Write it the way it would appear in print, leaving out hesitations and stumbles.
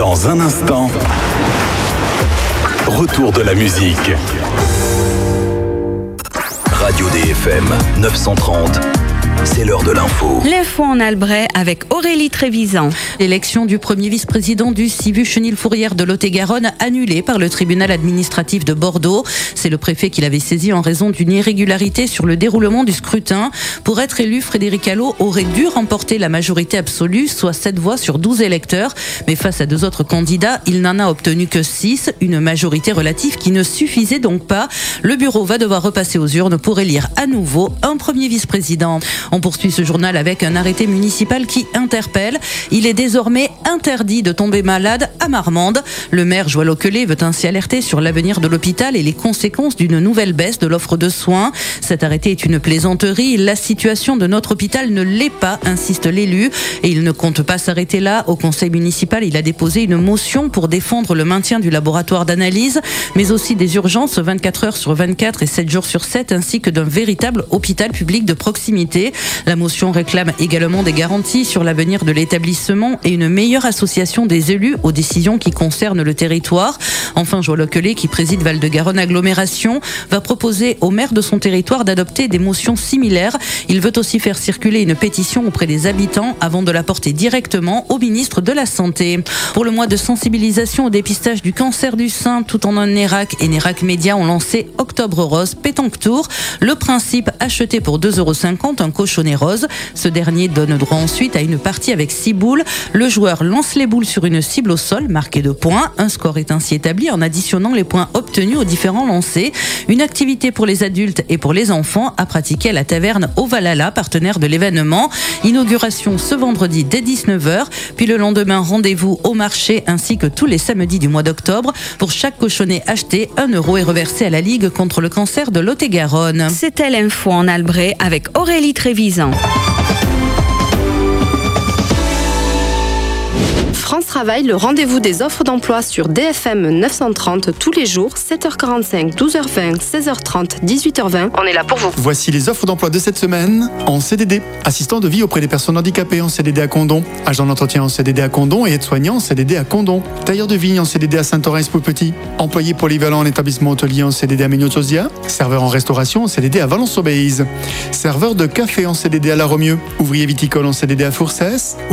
Dans un instant, retour de la musique. Radio DFM 930. C'est l'heure de l'info. L'info en Albret avec Aurélie Trévisan. L'élection du premier vice-président du SIVU Chenilles-Fourrière de Lot-et-Garonne annulée par le tribunal administratif de Bordeaux. C'est le préfet qui l'avait saisi en raison d'une irrégularité sur le déroulement du scrutin. Pour être élu, Frédéric Allot aurait dû remporter la majorité absolue, soit 7 voix sur 12 électeurs. Mais face à 2 autres candidats, il n'en a obtenu que 6, une majorité relative qui ne suffisait donc pas. Le bureau va devoir repasser aux urnes pour élire à nouveau un premier vice-président. On poursuit ce journal avec un arrêté municipal qui interpelle. Il est désormais interdit de tomber malade à Marmande. Le maire Joël Oquelet veut ainsi alerter sur l'avenir de l'hôpital et les conséquences d'une nouvelle baisse de l'offre de soins. Cet arrêté est une plaisanterie. La situation de notre hôpital ne l'est pas, insiste l'élu. Et il ne compte pas s'arrêter là. Au conseil municipal, il a déposé une motion pour défendre le maintien du laboratoire d'analyse, mais aussi des urgences 24 heures sur 24 et 7 jours sur 7, ainsi que d'un véritable hôpital public de proximité. La motion réclame également des garanties sur l'avenir de l'établissement et une meilleure association des élus aux décisions qui concernent le territoire. Enfin, Joël Oquelet, qui préside Val-de-Garonne Agglomération, va proposer au maire de son territoire d'adopter des motions similaires. Il veut aussi faire circuler une pétition auprès des habitants avant de la porter directement au ministre de la Santé. Pour le mois de sensibilisation au dépistage du cancer du sein, tout en un Nérac et Nérac Média ont lancé Octobre Rose Pétanque Tour. Le principe, acheter pour 2,50 € un cochonnet rose. Ce dernier donne droit ensuite à une partie avec 6 boules. Le joueur lance les boules sur une cible au sol, marquée de points. Un score est ainsi établi en additionnant les points obtenus aux différents lancers. Une activité pour les adultes et pour les enfants à pratiquer à la taverne au Valhalla, partenaire de l'événement. Inauguration ce vendredi dès 19h, puis le lendemain rendez-vous au marché ainsi que tous les samedis du mois d'octobre. Pour chaque cochonnet acheté, 1 € est reversé à la Ligue contre le cancer de Lot-et-Garonne. C'était l'info en Albret avec Aurélie Trévisan. France Travail, le rendez-vous des offres d'emploi sur DFM 930 tous les jours, 7h45, 12h20, 16h30, 18h20. On est là pour vous. Voici les offres d'emploi de cette semaine en CDD. Assistant de vie auprès des personnes handicapées en CDD à Condon. Agent d'entretien en CDD à Condon et aide-soignant en CDD à Condon. Tailleur de vigne en CDD à Saint-Orens-Petit. Employé polyvalent en établissement hôtelier en CDD à Ménot-Sosia. Serveur en restauration en CDD à Valence-Sobeise. Serveur de café en CDD à La Romieux. Ouvrier viticole en CDD à Fourcès.